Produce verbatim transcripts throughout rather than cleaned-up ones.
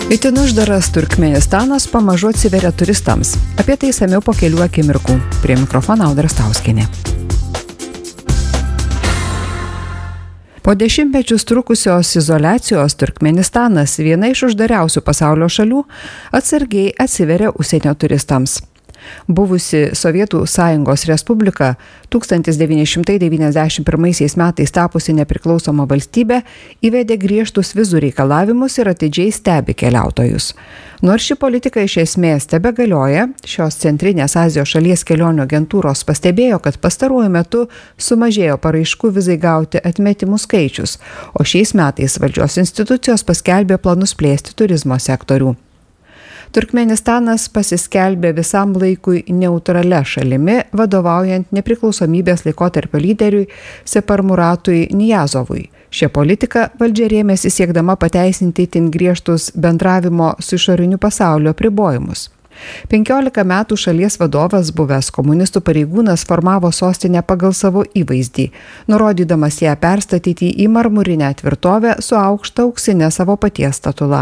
Itin uždaras Turkmėnistanas pamažu atsiveria turistams. Apie tai išsamiau po kelių akimirkų. Prie mikrofono Audra Stauskienė. Po dešimtmečius trukusios izoliacijos Turkmėnistanas, viena iš uždariausių pasaulio šalių, atsargiai atsiveria užsienio turistams. Buvusi Sovietų Sąjungos Respublika tūkstantis devyni šimtai devyniasdešimt pirmaisiais metais tapusi nepriklausoma valstybė įvedė griežtus vizų reikalavimus ir atidžiai stebi keliautojus. Nors ši politika iš esmės tebegalioja, šios Centrinės Azijos šalies kelionių agentūros pastebėjo, kad pastaruoju metu sumažėjo paraiškų vizai gauti atmetimų skaičius, o šiais metais valdžios institucijos paskelbė planus plėsti turizmo sektorių. Turkmėnistanas pasiskelbė visam laikui neutralia šalimi, vadovaujant nepriklausomybės laikotarpio lyderiui Separmuratui Niyazovui. Šią politiką valdžia rėmėsi siekdama pateisinti itin griežtus bendravimo su išoriniu pasaulio apribojimus. penkiolika metų šalies vadovas, buvęs komunistų pareigūnas, formavo sostinę pagal savo įvaizdį, nurodydamas ją perstatyti į marmurinę tvirtovę su aukšta auksinė savo paties statula.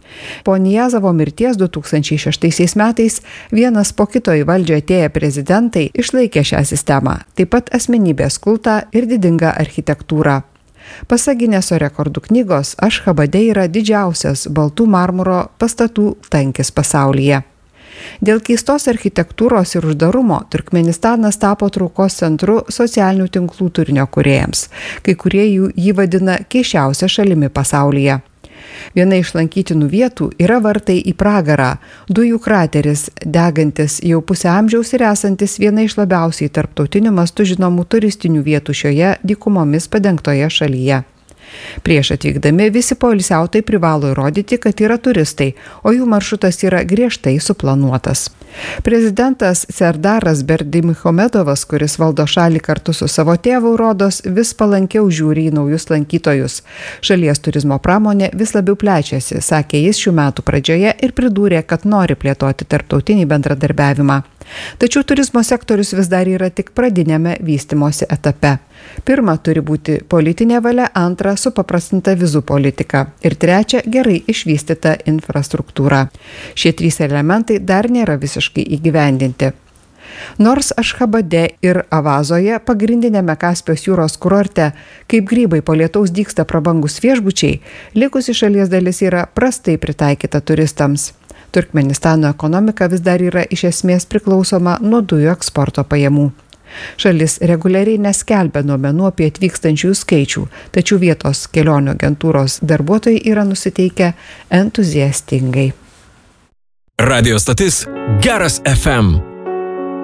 Po Nijazovo mirties du tūkstančiai šeštaisiais metais vienas po kito į valdžią atėję prezidentai išlaikė šią sistemą, taip pat asmenybės kultą ir didingą architektūrą. Pasak Gineso rekordų knygos, Ašchabade yra didžiausias baltų marmuro pastatų tankis pasaulyje. Dėl keistos architektūros ir uždarumo Turkmėnistanas tapo traukos centru socialinių tinklų turinio kūrėjams, kai kurie jų jį vadina keisčiausia šalimi pasaulyje. Viena iš lankytinų vietų yra vartai į pragarą, dujų krateris, degantis jau pusę amžiaus ir esantis viena iš labiausiai tarptautiniu mastu žinomų turistinių vietų šioje dykumomis padengtoje šalyje. Prieš atvykdami visi poilsiautojai privalo įrodyti, kad yra turistai, o jų maršrutas yra griežtai suplanuotas. Prezidentas Serdaras Berdimuhamedovas, kuris valdo šalį kartu su savo tėvu, rodos vis palankiau žiūri į naujus lankytojus. Šalies turizmo pramonė vis labiau plečiasi, sakė jis šių metų pradžioje ir pridūrė, kad nori plėtoti tarptautinį bendradarbiavimą. Tačiau turizmo sektorius vis dar yra tik pradinėme vystymosi etape. Pirma, turi būti politinė valia, antra, supaprastinta vizų politika ir trečia, gerai išvystyta infrastruktūra. Šie trys elementai dar nėra visiškai įgyvendinti. Nors Ašchabade ir Avazoje, pagrindinėme Kaspijos jūros kurorte, kaip grybai po lietaus dygsta prabangus viešbučiai, likusi šalies dalis yra prastai pritaikyta turistams. Turkmėnistano ekonomika vis dar yra iš esmės priklausoma nuo dujų eksporto pajamų. Šalis reguliariai neskelbia duomenų apie atvykstančiųjų skaičių, tačiau vietos kelionių agentūros darbuotojai yra nusiteikę entuziastingai. Radio stotis Geras F M.